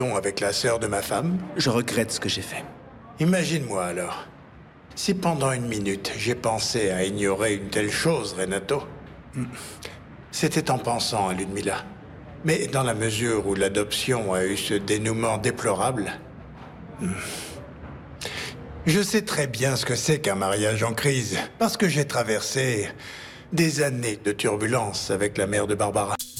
avec la sœur de ma femme. Je regrette ce que j'ai fait. Imagine-moi alors. Si pendant une minute, j'ai pensé à ignorer une telle chose, Renato, c'était en pensant à Ludmilla. Mais dans la mesure où l'adoption a eu ce dénouement déplorable, je sais très bien ce que c'est qu'un mariage en crise, parce que j'ai traversé des années de turbulence avec la mère de Barbara.